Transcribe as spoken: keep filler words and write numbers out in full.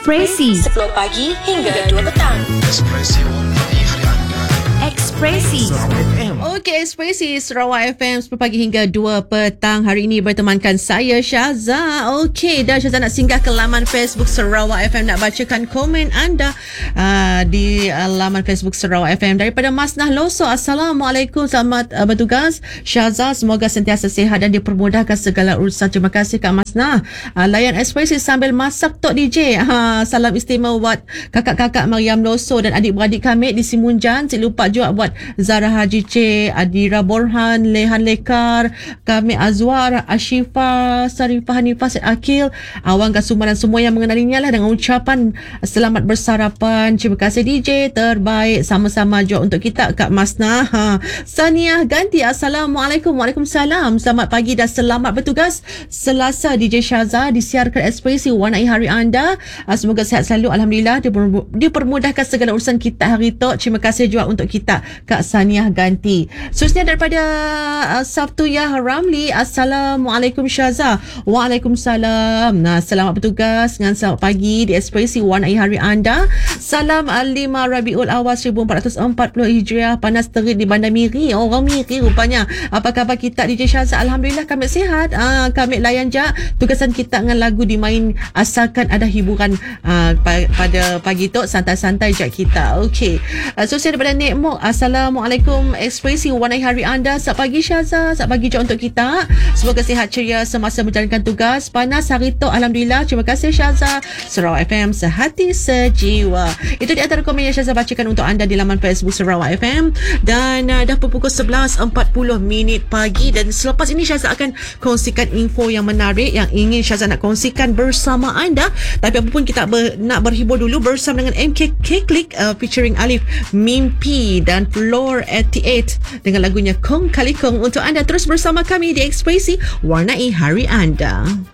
Ekspresi sepuluh pagi hingga dua petang. Ekspresi warnai hari anda. Ekspresi Okey, Ekspresi Sarawak F M sepuluh pagi hingga dua petang. Hari ini bertemankan saya Syaza. Okey, dan Syaza nak singgah ke laman Facebook Sarawak F M, nak bacakan komen anda uh, di uh, laman Facebook Sarawak F M daripada Masnah Loso. Assalamualaikum, selamat uh, bertugas Syaza, semoga sentiasa sihat dan dipermudahkan segala urusan. Terima kasih Kak Masnah. Uh, layan Ekspresi sambil masak Tok D J. Uh, salam istimewa buat kakak-kakak Mariam Loso dan adik-beradik kami di Simunjan. Tak lupa juga buat Zara Haji C, Adira Borhan, Lehan Lekar, kami Azwar, Ashifa, Sarifah Hanifah, Syed Akil, Awang Kasuma dan semua yang mengenalinya lah, dengan ucapan selamat bersarapan. Terima kasih D J, terbaik. Sama-sama juga untuk kita Kak Masnah. Ha. Saniah Ganti, Assalamualaikum. Waalaikumsalam. Selamat pagi dan selamat bertugas. Selasa D J Syaza disiarkan Ekspresi warnai hari anda. Semoga sihat selalu. Alhamdulillah, dipermudahkan segala urusan kita hari tu. Terima kasih juga untuk kita Kak Saniah Ganti. Seterusnya daripada uh, Sabtu Ya Ramli, Assalamualaikum Syaza. Waalaikumsalam. Nah, selamat bertugas dengan selamat pagi di Ekspresi warnai hari anda. Salam lima Rabiul Awal seribu empat ratus empat puluh Hijriah. Panas terik di Bandar Miri. Oh, orang Miri rupanya. Apa khabar kita D J Syaza? Alhamdulillah kami sihat. Uh, kami layan je tugasan kita dengan lagu dimain, asalkan ada hiburan uh, pada pagi tu, santai-santai je kita. Okey. Uh, so saya daripada Nek Mok, Assalamualaikum. Ekspresi warnai hari anda. Selamat pagi Syaza. Selamat pagi juga untuk kita. Semoga sihat ceria semasa menjalankan tugas. Panas hari tu, alhamdulillah. Terima kasih Syaza. Sarawak F M, sehati sejiwa. Itu di antara komen yang Syaza bacakan untuk anda di laman Facebook Sarawak F M. Dan uh, dah pukul sebelas empat puluh minit pagi. Dan selepas ini Syaza akan kongsikan info yang menarik yang ingin Syaza nak kongsikan bersama anda. Tapi apapun, kita ber, nak berhibur dulu bersama dengan M K K-Click uh, featuring Alif Mimpi dan Floor delapan puluh lapan dengan lagunya Kong Kali Kong untuk anda. Terus bersama kami di Ekspresi warnai hari anda.